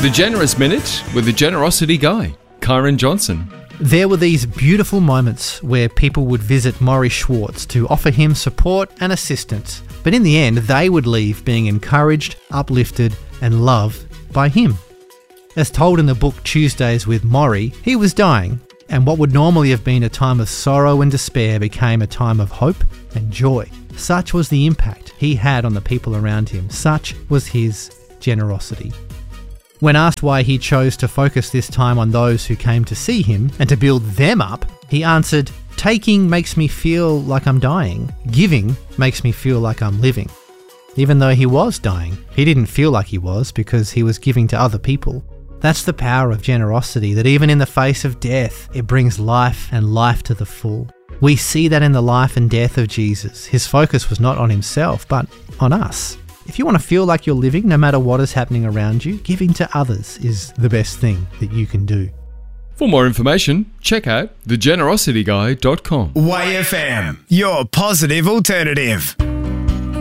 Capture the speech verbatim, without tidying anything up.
The Generous Minute with the Generosity Guy, Kyron Johnson. There were these beautiful moments where people would visit Maurice Schwartz to offer him support and assistance, but in the end they would leave being encouraged, uplifted and loved by him. As told in the book Tuesdays with Maury, he was dying, and what would normally have been a time of sorrow and despair became a time of hope and joy. Such was the impact he had on the people around him. Such was his generosity. When asked why he chose to focus this time on those who came to see him and to build them up, he answered, "Taking makes me feel like I'm dying. Giving makes me feel like I'm living." Even though he was dying, he didn't feel like he was because he was giving to other people. That's the power of generosity, that even in the face of death, it brings life and life to the full. We see that in the life and death of Jesus. His focus was not on himself, but on us. If you want to feel like you're living, no matter what is happening around you, giving to others is the best thing that you can do. For more information, check out the generosity guy dot com. Y F M, your positive alternative.